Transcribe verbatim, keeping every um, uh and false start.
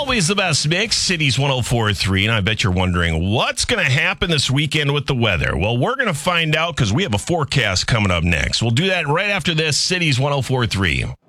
Always the best mix, Cities one oh four point three, and I bet you're wondering what's going to happen this weekend with the weather. Well, we're going to find out because we have a forecast coming up next. We'll do that right after this, Cities one oh four point three.